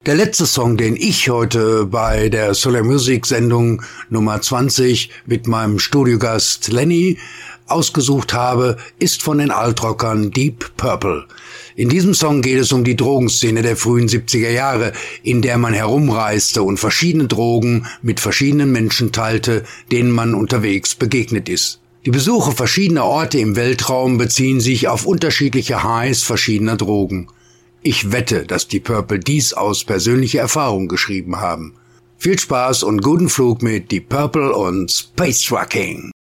Der letzte Song, den ich heute bei der Solar Music Sendung Nummer 20 mit meinem Studiogast Lenny ausgesucht habe, ist von den Altrockern Deep Purple. In diesem Song geht es um die Drogenszene der frühen 70er Jahre, in der man herumreiste und verschiedene Drogen mit verschiedenen Menschen teilte, denen man unterwegs begegnet ist. Die Besuche verschiedener Orte im Weltraum beziehen sich auf unterschiedliche Highs verschiedener Drogen. Ich wette, dass die Purple dies aus persönlicher Erfahrung geschrieben haben. Viel Spaß und guten Flug mit Deep Purple und Space Trucking.